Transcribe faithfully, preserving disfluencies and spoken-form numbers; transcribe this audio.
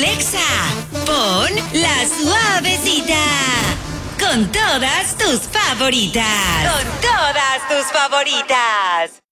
Alexa, pon La Suavecita. Con todas tus favoritas. Con todas tus favoritas.